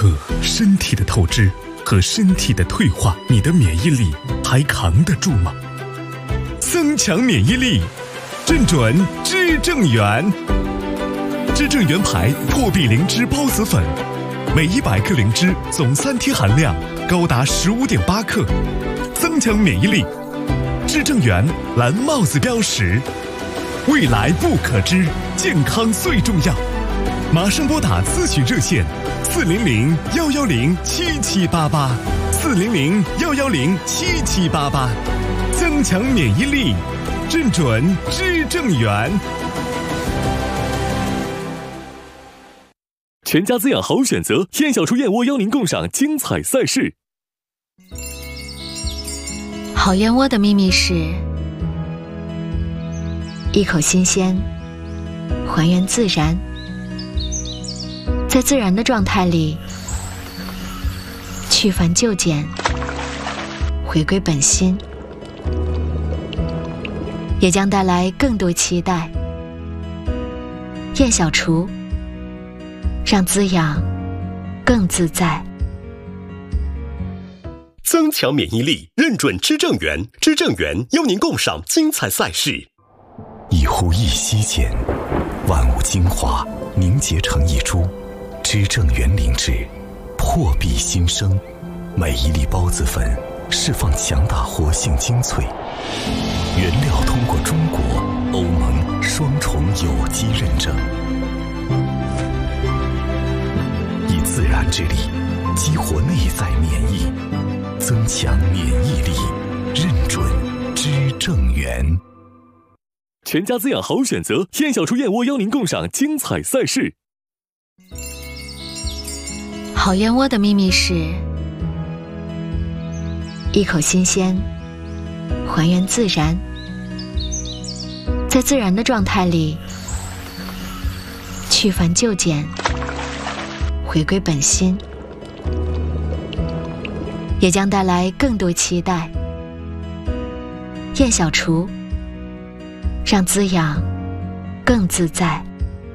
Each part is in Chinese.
可身体的透支和身体的退化，你的免疫力还扛得住吗？增强免疫力，正准知正元。知正元牌破壁灵芝孢子粉，每100克灵芝总3天含量高达15.8克，增强免疫力。知正元蓝帽子标识，未来不可知，健康最重要。马上拨打咨询热线400-110-7788，400-110-7788，增强免疫力，正准知正元。全家滋养好选择，燕小厨燕窝邀您共赏精彩赛事。 好燕窝的秘密是一口新鲜，还原自然，在自然的状态里去繁就简，回归本心，也将带来更多期待。燕小厨，让滋养更自在。 增强免疫力，认准知正元。知正元邀您共赏精彩赛事。 一呼一吸间，万物精华凝结成一株知正元灵芝，破壁新生。每一粒孢子粉释放强大活性精粹，原料通过中国、欧盟双重有机认证，以自然之力激活内在免疫，增强免疫力，认准知正元。全家滋养好选择，燕小厨燕窝邀您共赏精彩赛事。 好燕窝的秘密是一口新鲜，还原自然，在自然的状态里去繁就简，回归本心，也将带来更多期待。燕小厨，让滋养更自在。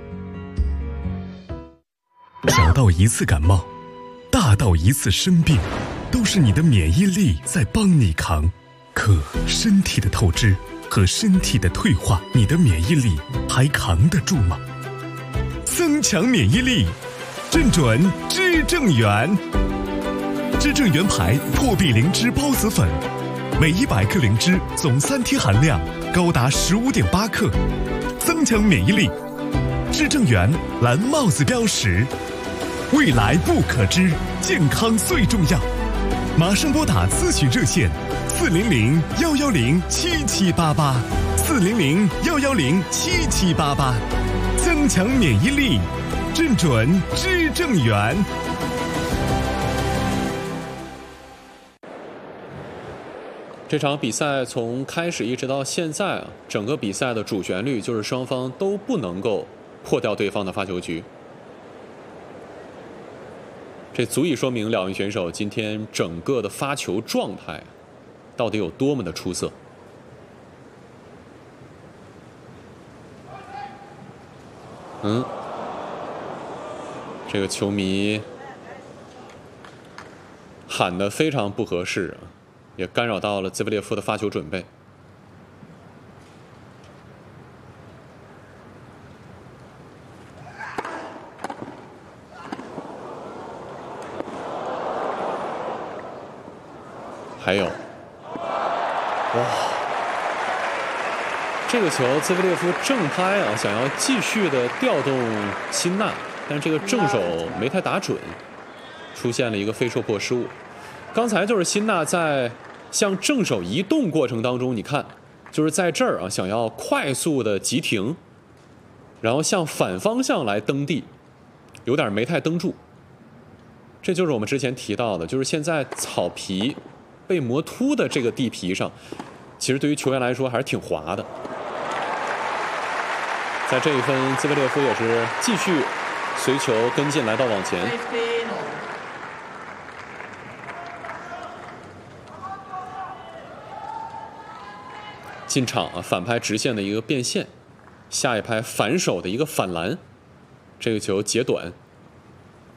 小到一次感冒，大到一次生病，都是你的免疫力在帮你扛。可身体的透支和身体的退化，你的免疫力还扛得住吗？增强免疫力，正准知正元。知正元牌破壁灵芝孢子粉，每100克灵芝总3天含量高达15.8克，增强免疫力。知正元蓝帽子标识，未来不可知，健康最重要。马上拨打咨询热线400-110-7788，400-110-7788，增强免疫力，正准知正元。 这场比赛从开始一直到现在整个比赛的主旋律就是双方都不能够破掉对方的发球局。这足以说明两位选手今天整个的发球状态到底有多么的出色。这个球迷喊得非常不合适也干扰到了兹维列夫的发球准备。还有，哇，这个球兹维列夫正拍想要继续的调动辛纳，但是这个正手没太打准，出现了一个非受迫失误。刚才就是辛纳在向正手移动过程当中，你看，就是在这儿想要快速的急停，然后向反方向来蹬地，有点没太蹬住。这就是我们之前提到的，就是现在草皮被磨秃的这个地皮上，其实对于球员来说还是挺滑的。在这一分，兹维列夫也是继续随球跟进来到网前。进场反拍直线的一个变线，下一拍反手的一个反篮，这个球截短